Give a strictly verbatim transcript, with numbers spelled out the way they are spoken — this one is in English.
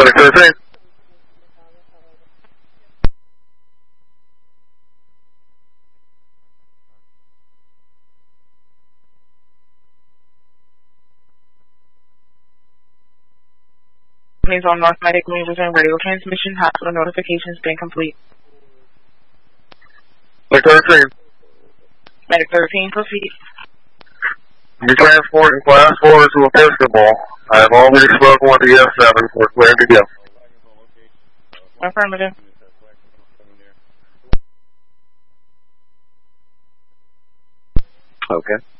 Medic thirteen. Please on North Medic Rangers and radio transmission. Hospital notifications been complete. Medic thirteen. Medic thirteen, proceed. You transport in class four to Episcopal. I have already spoken with the S seven. We're clear to go. Affirmative. Okay.